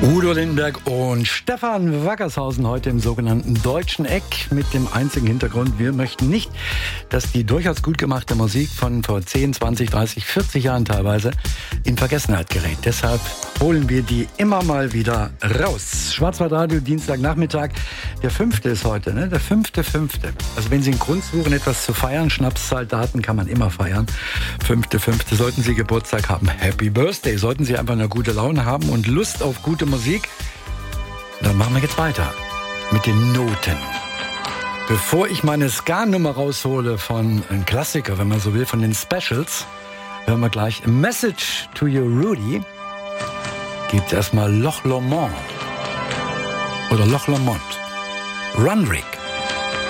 Udo Lindenberg und Stefan Wackershausen heute im sogenannten Deutschen Eck mit dem einzigen Hintergrund, wir möchten nicht, dass die durchaus gut gemachte Musik von vor 10, 20, 30, 40 Jahren teilweise in Vergessenheit gerät. Deshalb holen wir die immer mal wieder raus. Schwarzwaldradio, Dienstagnachmittag. Der 5. ist heute, ne? Der 5.5. Also wenn Sie einen Grund suchen, etwas zu feiern, Schnapszahldaten kann man immer feiern. 5.5. Sollten Sie Geburtstag haben, Happy Birthday. Sollten Sie einfach eine gute Laune haben und Lust auf gute Musik, dann machen wir jetzt weiter mit den Noten. Bevor ich meine Ska-Nummer raushole von einem Klassiker, wenn man so will, von den Specials, hören wir gleich A Message to You, Rudy. Gibt erstmal Loch Lomond oder Loch Lomond. Run Rick.